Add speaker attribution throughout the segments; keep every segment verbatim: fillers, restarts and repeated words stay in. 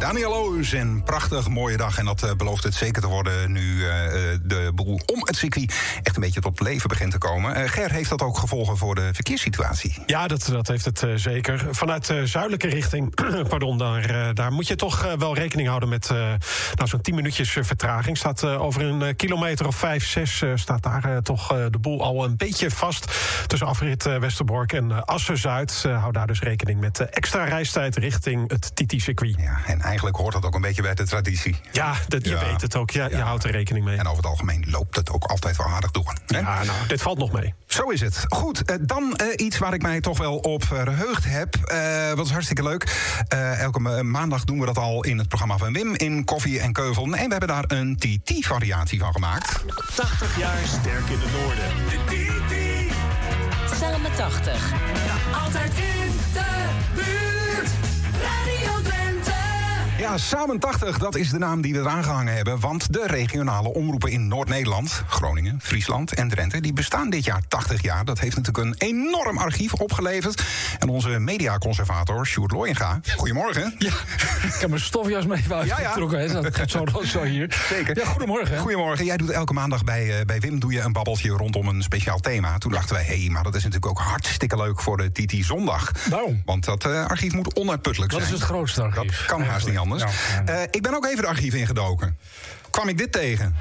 Speaker 1: Daniel Loos, een prachtig mooie dag. En dat uh, belooft het zeker te worden nu uh, de boel om het circuit echt een beetje tot leven begint te komen. Uh, Ger, heeft dat ook gevolgen voor de verkeerssituatie?
Speaker 2: Ja, dat, dat heeft het uh, zeker. Vanuit de uh, zuidelijke richting, pardon, daar, uh, daar moet je toch uh, wel rekening houden met uh, nou, zo'n tien minuutjes uh, vertraging. Staat uh, over een uh, kilometer of vijf, zes uh, staat daar uh, toch uh, de boel al een beetje vast. Tussen afrit uh, Westerbork en uh, Assen-Zuid. Uh, hou daar dus rekening met uh, extra reistijd richting het Titi-circuit.
Speaker 1: Ja, en eigenlijk hoort dat ook een beetje bij de traditie.
Speaker 2: Ja, dat, je ja. weet het ook. Ja, ja. Je houdt er rekening mee.
Speaker 1: En over het algemeen loopt het ook altijd wel aardig door. Hè?
Speaker 2: Ja, nou, dit valt nog mee.
Speaker 1: Zo is het. Goed, uh, dan uh, iets waar ik mij toch wel op verheugd heb. Uh, wat is hartstikke leuk. Uh, elke ma- maandag doen we dat al in het programma van Wim in Koffie en Keuvel. En we hebben daar een T T-variatie van gemaakt.
Speaker 3: tachtig jaar sterk in het noorden. De T T.
Speaker 4: Samen tachtig.
Speaker 3: Ja, altijd in de buurt. Radio Drenthe.
Speaker 1: Ja, Samen tachtig, dat is de naam die we eraan gehangen hebben. Want de regionale omroepen in Noord-Nederland, Groningen, Friesland en Drenthe, die bestaan dit jaar tachtig jaar. Dat heeft natuurlijk een enorm archief opgeleverd. En onze mediaconservator, Sjoerd Looyenga. Goedemorgen.
Speaker 5: Ja, ik heb mijn stofjas mee uitgetrokken. Ja, ja. Dat gaat zo, zo hier.
Speaker 1: Zeker.
Speaker 5: Ja, goedemorgen.
Speaker 1: Goedemorgen. Jij doet elke maandag bij, uh, bij Wim doe je een babbeltje rondom een speciaal thema. Toen dachten wij, hé, hey, maar dat is natuurlijk ook hartstikke leuk voor de T T Zondag.
Speaker 5: Waarom?
Speaker 1: Want dat uh, archief moet onuitputtelijk zijn.
Speaker 5: Dat is het grootste archief.
Speaker 1: Dat kan haast niet anders. Ja, ja. Uh, ik ben ook even het archief ingedoken. Kwam ik dit tegen?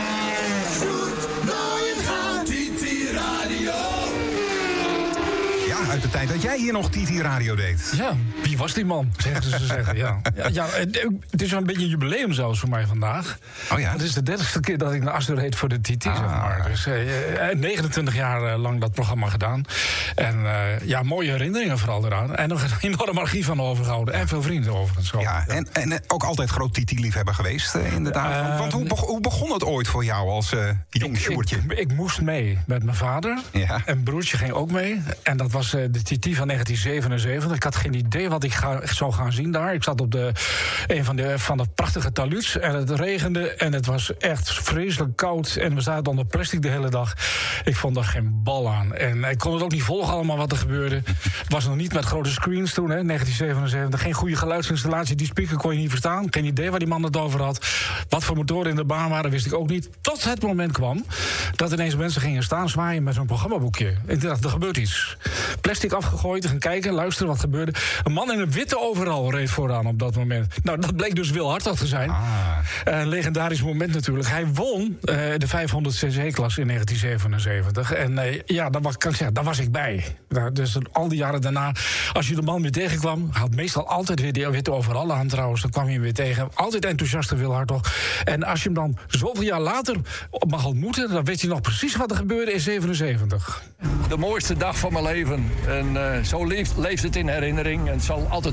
Speaker 1: Ja, uit de tijd dat jij hier nog T T Radio deed.
Speaker 5: Ja, wie was die man, zeggen ze zeggen. Ja. Ja, ja, het is wel een beetje een jubileum zelfs voor mij vandaag.
Speaker 1: Oh ja?
Speaker 5: Het is de dertigste keer dat ik naar Assen reed voor de T T, ah, zeg maar. Dus uh, negenentwintig jaar lang dat programma gedaan. En uh, ja, mooie herinneringen vooral eraan. En nog een enorm archief van overgehouden. En veel vrienden overigens.
Speaker 1: Ja, ja. En, en ook altijd groot T T-liefhebber geweest, uh, inderdaad. Uh, Want hoe, be- hoe begon het ooit voor jou als uh, jong Sjoerdje?
Speaker 5: Ik, ik, ik moest mee met mijn vader.
Speaker 1: Ja.
Speaker 5: En broertje ging ook mee. En dat was uh, de T T van negentien zevenenzeventig. Ik had geen idee wat ik ga, zou gaan zien daar. Ik zat op de, een van de, van de prachtige taluds. En het regende. En het was echt vreselijk koud. En we zaten onder plastic de hele dag. Ik vond er geen bal aan. En ik kon het ook niet volgen allemaal wat er gebeurde. Het was nog niet met grote screens toen, hè, negentien zevenenzeventig. Geen goede geluidsinstallatie. Die speaker kon je niet verstaan. Geen idee waar die man het over had. Wat voor motoren in de baan waren, wist ik ook niet. Tot het moment kwam dat ineens mensen gingen staan zwaaien met zo'n programmaboekje. Ik dacht, er gebeurt iets. Plastic afgegooid, gaan kijken, luisteren wat gebeurde. Een man in een witte overal reed vooraan op dat moment. Nou, dat bleek dus Wil Hartog te zijn.
Speaker 1: Ah.
Speaker 5: Een legendarisch moment natuurlijk. Hij won uh, de vijfhonderd cc-klasse in negentien zevenenzeventig. En uh, ja, daar, kan ik zeggen, daar was ik bij. Nou, dus al die jaren daarna, als je de man weer tegenkwam, had meestal altijd weer die witte overal aan trouwens. Dan kwam je hem weer tegen. Altijd enthousiaste Wil Hartog. En als je hem dan zoveel jaar later mag ontmoeten, dan weet je nog precies wat er gebeurde in zevenenzeventig.
Speaker 6: De mooiste dag van mijn leven. En uh, zo leeft, leeft het in herinnering. En het zal altijd